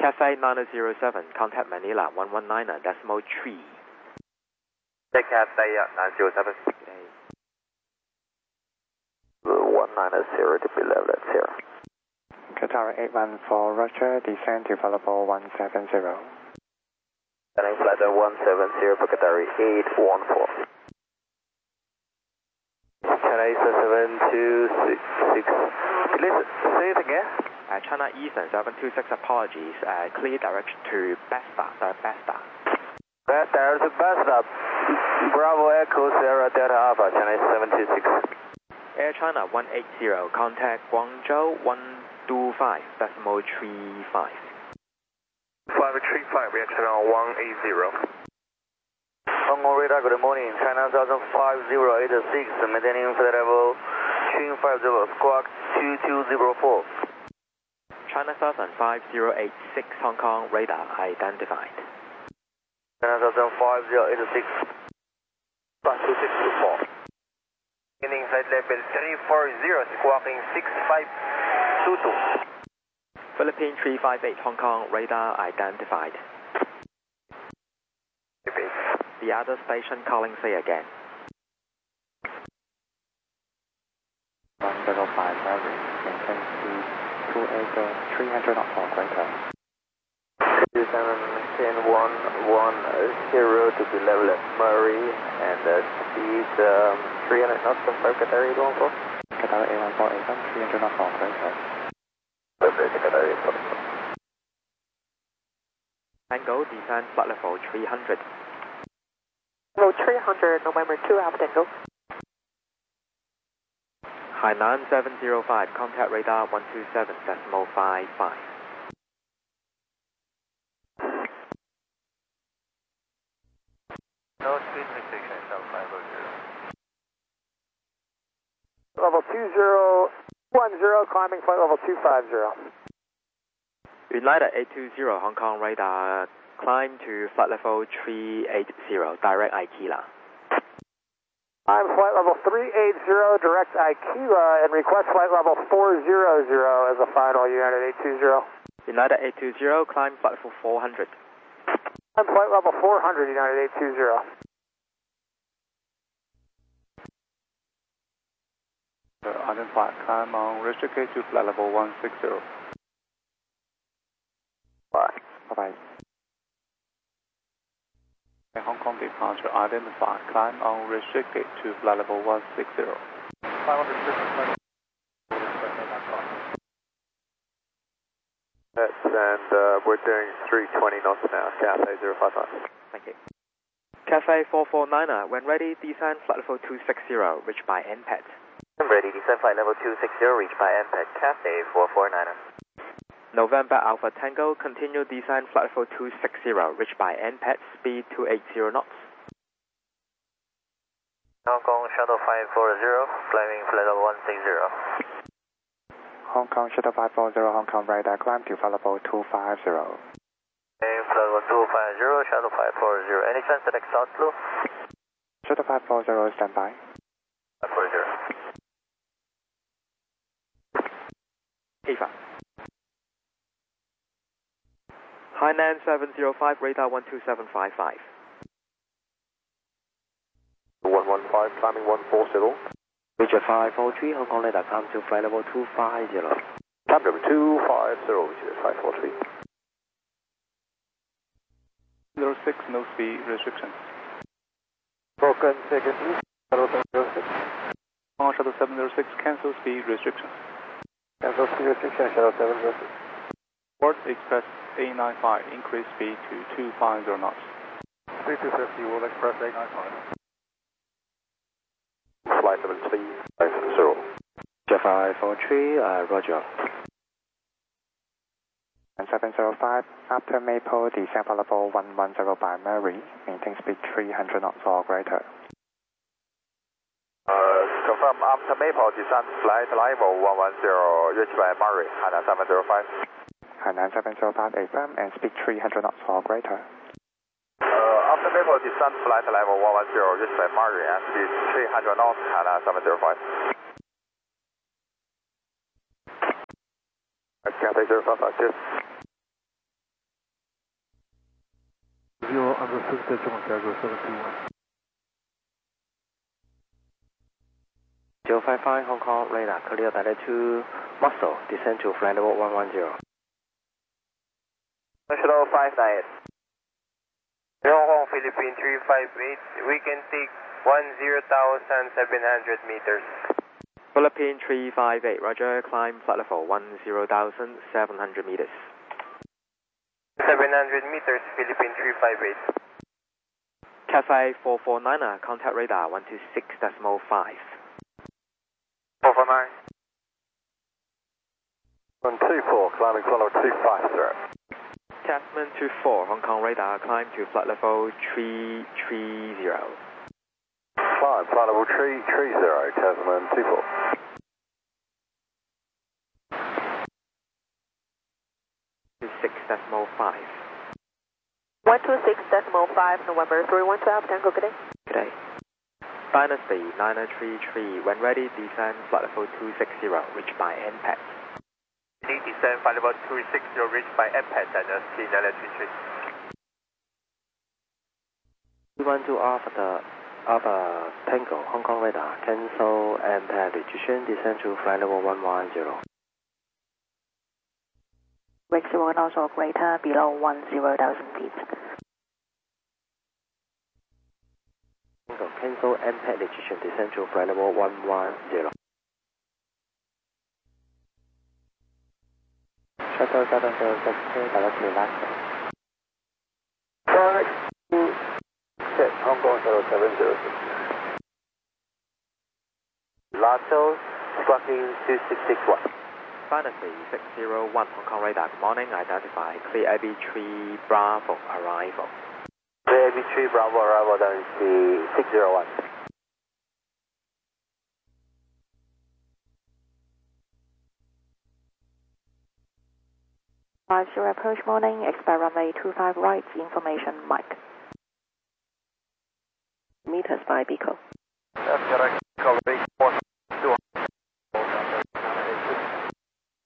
Cathay 907, contact Manila 119.3. Cathay 907. 190 to be level at 0. Qatar 814 Roger, descend to Falabo 170. Landing flight 170 for Qatar 814. China Eastern 726. Please say it again. China Eastern 726, apologies. Clear direction to Besta. Direction to Besta. Bravo Echo Sierra Delta Alpha, China Eastern 726. Air China 180, contact Guangzhou 125.35. 535, we exit on 180. Hong Kong radar, good morning. China 5086, maintaining flight level 350, squawk 2204. China 5086, Hong Kong radar identified. China 5086, squawk 2224. Maintaining flight level 340, squawking 6522. Philippine 358, Hong Kong radar identified. The other station calling, say again. 105 Murray, maintain speed 280, 300 knots or greater. 1010 to be level at Murray and speed 300 knots confirm Qatar 814. Qatar 814 FM, 300 knots or greater. Qatar 814. Tango, descend flight level 300. Level 300, November 2 Alpha Tango. Hainan 705, contact radar 127.55. No speed restriction, South 500. Level 2010, climbing flight level 250. United 820, Hong Kong radar, climb to flight level 380, direct Aikila. I'm flight level 380, direct Aikila, and request flight level 400 as a final, United 820. United 820, climb flight level 400. I'm flight level 400, United 820. Identified, climb on restricted to flight level 160. Bye. Bye-bye. Hong Kong departure identified, climb on restricted to flight level 160. 550. And we're doing 320 knots now, Cathay 055. Thank you. Cathay 449, when ready, descend flight level 260, reached by NPET. Ready, descend flight level 260, reached by NPET, Cathay 449. November Alpha Tango, continue descend flight level 260, reached by NPET, speed 280 knots. Hong Kong Shuttle 540, flying flight level 160. Hong Kong Shuttle 540, Hong Kong radar, climb to flight level 250. Flight level 250, Shuttle 540. Any chance to exhaust blue? Shuttle 540, standby. 540. AFA. Hainan 705, radar 12755. 115, climbing 140. Richard 543, Hong Kong radar, climb to flight level 250. Climb level 250, Richard 543. 06, no speed restriction. Broken second, Shuttle 706. Hong Kong Shuttle 706, cancel speed restriction. Cancel speed restriction, Shuttle 706. Port Express A95, increase speed to 250 knots. 3250, World Express 895. Flight level 350. Richard 543, Roger. And 705, after Maple, descend flight level 110 by Murray, maintain speed 300 knots or greater. Confirm after Maple, descend flight level 110, reached by Murray, Hainan 705. Hainan 705, affirm, and speed 300 knots or greater. After Maple, descend flight level 110, reached by Murray, and speed 300 knots, Hainan 705. Cathay 055, cheers. 6 decimal cargo 721. 055 Hong Kong radar clear direct to Muscle, descend to flight level 110. National 598. Hong Kong, Philippine 358. We can take 10,700 meters. Philippine 358, roger, climb flight level 10,700 meters. 700 meters, Philippine 358. Cathay 449, contact radar 126.5. 449. 124, climbing flight level 250. Tasman 24, Hong Kong radar, climb to flight level 330. Climb flight level 330, Tasman 24. 26.5. 126.5, November 312, Tango, good day. Good day. Dynasty 933, when ready, descend flight level 260, reached by NPAD. Descend flight level 260, reached by NPAD, Dynasty 933. 312 Alpha Tango, Hong Kong radar, cancel NPAD registration, descend to flight level 110. Rex 1 also greater below 10,000 feet. Tango, cancel NPAD registration, descend to flight level 110. Shuttle 706, direct to Lasso. Hong Kong Shuttle 706. Lasso, squawking 2661. Dynasty 601, Hong Kong radar, good morning, identify clear AB3 Bravo arrival. Clear AB3 Bravo arrival, Dynasty 601. Approach morning, expect runway 25 right, information Mike. Meters by Beagle.